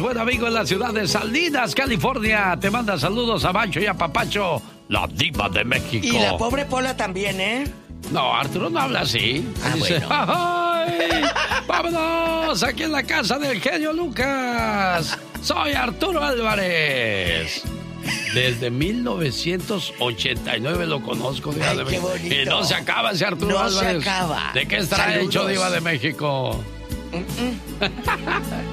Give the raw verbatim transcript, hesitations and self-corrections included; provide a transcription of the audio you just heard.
buen amigo en la ciudad de Salinas, California. Te manda saludos a Bancho y a Papacho, la diva de México. Y la pobre Pola también, ¿eh? No, Arturo no habla así. Ah, Dice, bueno. ¡ay! ¡Vámonos! Aquí en la casa del genio Lucas. Soy Arturo Álvarez. Desde mil novecientos ochenta y nueve lo conozco, Diva Ay, de qué México. bonito. Y no se acaba ese Arturo No Álvarez. se acaba. ¿De qué estará Saludos. hecho, Diva de México? Mm-mm.